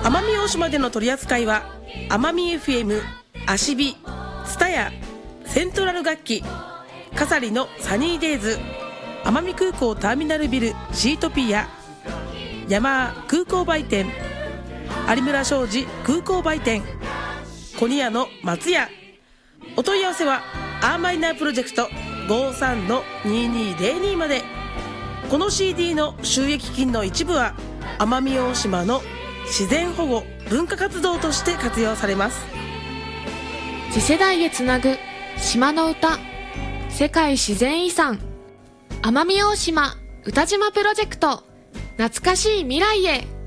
奄美大島での取り扱いは奄美 FM、アシビ、ツタヤ、セントラル楽器、カサリのサニーデイズ、奄美空港ターミナルビルシートピア、ヤマー空港売店、有村商事空港売店、コニアの松屋。お問い合わせはアーマイナープロジェクト 53-2202 まで。この CD の収益金の一部は奄美大島の自然保護文化活動として活用されます。 次世代へつなぐ島の歌、世界自然遺産奄美大島歌島プロジェクト、懐かしい未来へ。